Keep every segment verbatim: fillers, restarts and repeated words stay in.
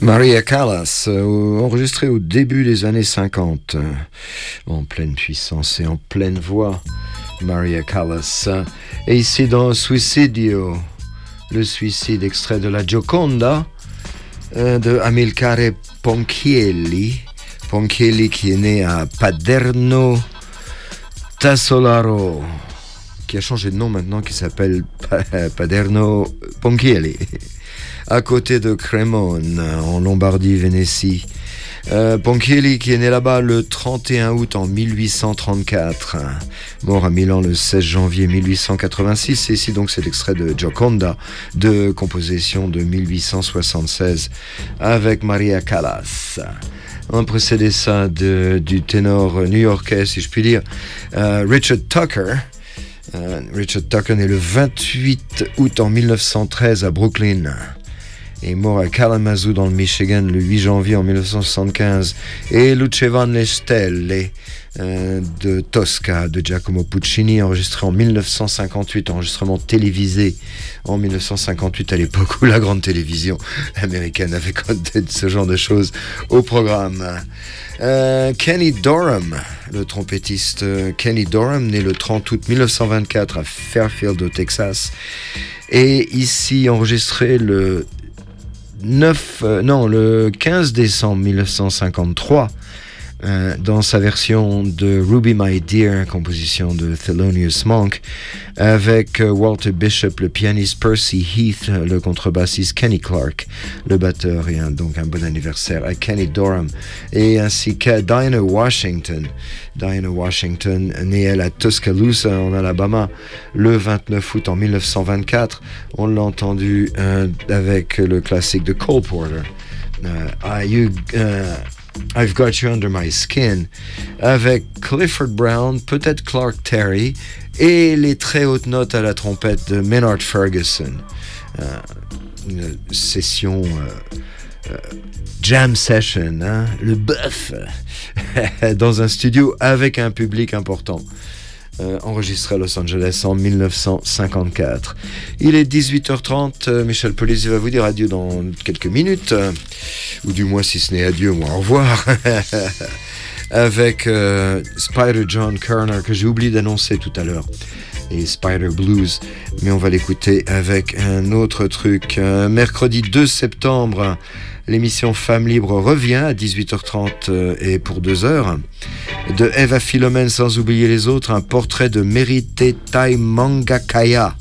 Maria Callas, euh, enregistrée au début des années cinquante, euh, en pleine puissance et en pleine voix, Maria Callas. Et ici dans Suicidio, le suicide extrait de la Gioconda euh, de Amilcare Ponchielli, Ponchielli qui est né à Paderno Tassolaro, qui a changé de nom maintenant, qui s'appelle Paderno Ponchielli, à côté de Cremone, en Lombardie-Vénétie. Euh, Ponchielli qui est né là-bas le trente et un août en mille huit cent trente-quatre, mort à Milan le seize janvier mille huit cent quatre-vingt-six. Et ici donc c'est l'extrait de Gioconda, de composition de mille huit cent soixante-seize, avec Maria Callas. On précédait ça de, du ténor new-yorkais, si je puis dire, euh, Richard Tucker. Euh, Richard Tucker né le vingt-huit août en mille neuf cent treize à Brooklyn, est mort à Kalamazoo dans le Michigan le huit janvier en mille neuf cent soixante-quinze. Et Lucevano le Stelle euh, de Tosca de Giacomo Puccini, enregistré en mille neuf cent cinquante-huit, enregistrement télévisé en mille neuf cent cinquante-huit, à l'époque où la grande télévision américaine avait ce genre de choses au programme. Euh, Kenny Dorham, le trompettiste euh, Kenny Dorham, né le trente août mille neuf cent vingt-quatre à Fairfield au Texas, et ici enregistré le neuf, euh, non, le quinze décembre mille neuf cent cinquante-trois, euh, dans sa version de Ruby My Dear, composition de Thelonious Monk, avec euh, Walter Bishop, le pianiste, Percy Heath, le contrebassiste, Kenny Clark, le batteur, et un, donc un bon anniversaire à Kenny Dorham, et ainsi qu'à Diana Washington. Diana Washington, née elle à Tuscaloosa en Alabama le vingt-neuf août en mille neuf cent vingt-quatre. On l'a entendu euh, avec le classique de Cole Porter, uh, I, you, uh, I've Got You Under My Skin, avec Clifford Brown, peut-être Clark Terry, et les très hautes notes à la trompette de Maynard Ferguson. Uh, une session euh, euh, jam session, hein, le bœuf, dans un studio avec un public important. Euh, enregistré à Los Angeles en mille neuf cent cinquante-quatre. Il est dix-huit heures trente, euh, Michel Polizzi va vous dire adieu dans quelques minutes, euh, ou du moins si ce n'est adieu, moi au revoir, avec euh, Spider John Kerner, que j'ai oublié d'annoncer tout à l'heure, et Spider Blues, mais on va l'écouter avec un autre truc. Euh, mercredi deux septembre, l'émission Femmes Libres revient à dix-huit heures trente euh, et pour deux heures. De Eva Philomène, sans oublier les autres, un portrait de Meritetai Mangakaya.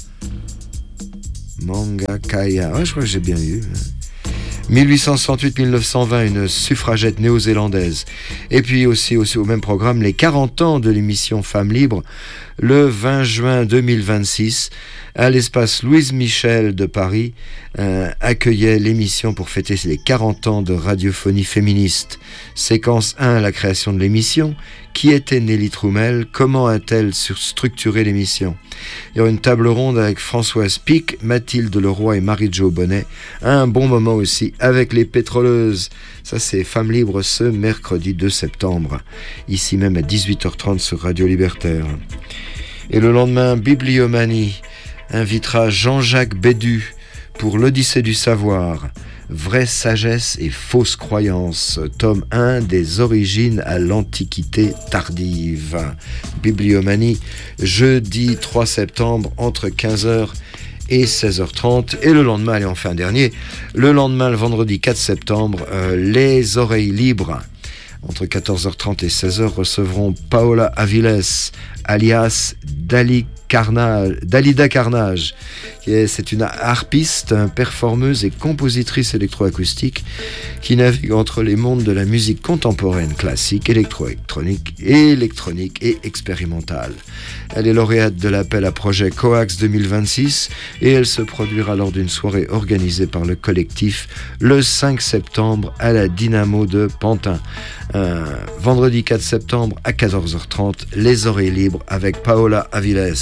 Mangakaya, ouais, je crois que j'ai bien eu. mille huit cent soixante-huit à mille neuf cent vingt, une suffragette néo-zélandaise. Et puis aussi, aussi au même programme, les quarante ans de l'émission Femmes Libres, le vingt juin deux mille vingt-six, à l'espace Louise Michel de Paris, euh, accueillait l'émission pour fêter les quarante ans de radiophonie féministe. Séquence un, la création de l'émission. Qui était Nelly Troumel? Comment a-t-elle structuré l'émission? Il y aura une table ronde avec Françoise Pic, Mathilde Leroy et Marie-Jo Bonnet. Un bon moment aussi avec les pétroleuses. Ça, c'est Femmes Libres ce mercredi deux septembre, ici même à dix-huit heures trente sur Radio Libertaire. Et le lendemain, Bibliomanie invitera Jean-Jacques Bédu pour l'Odyssée du savoir, vraie sagesse et fausse croyance, tome un, des origines à l'Antiquité tardive. Bibliomanie, jeudi trois septembre, entre quinze heures et seize heures trente. Et le lendemain, allez, enfin un dernier, le lendemain, le vendredi quatre septembre, euh, les oreilles libres, entre quatorze heures trente et seize heures, recevront Paola Aviles, alias Dali Carnage, Dalida Carnage. C'est une harpiste, performeuse et compositrice électroacoustique qui navigue entre les mondes de la musique contemporaine, classique, électro-électronique, électronique et expérimentale. Elle est lauréate de l'appel à projet Coax deux mille vingt-six et elle se produira lors d'une soirée organisée par le collectif le cinq septembre à la Dynamo de Pantin. Euh, vendredi quatre septembre à quatorze heures trente, les oreilles libres avec Paola Aviles.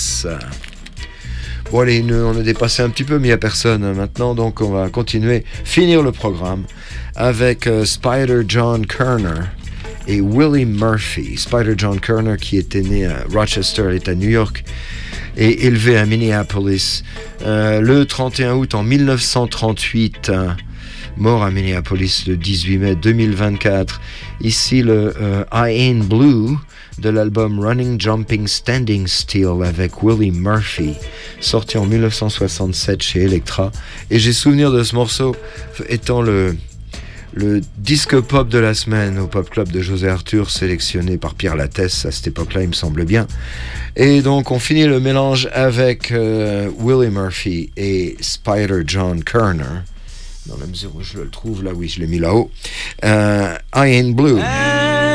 Bon allez, on a dépassé un petit peu, mais il n'y a personne maintenant, donc on va continuer, finir le programme avec euh, Spider John Kerner et Willie Murphy. Spider John Kerner, qui était né à Rochester, l'État de New York, et élevé à Minneapolis euh, le trente et un août en mille neuf cent trente-huit. Hein, mort à Minneapolis le dix-huit mai deux mille vingt-quatre. Ici le euh, I Ain't Blue de l'album Running, Jumping, Standing Still avec Willie Murphy, sorti en dix-neuf cent soixante-sept chez Elektra. Et j'ai souvenir de ce morceau étant le, le disque pop de la semaine au Pop Club de José Arthur, sélectionné par Pierre Lattès à cette époque-là, il me semble bien. Et donc on finit le mélange avec euh, Willie Murphy et Spider John Kerner. Dans la mesure où je le trouve là, oui, je l'ai mis là-haut. Euh, I Ain't Blue.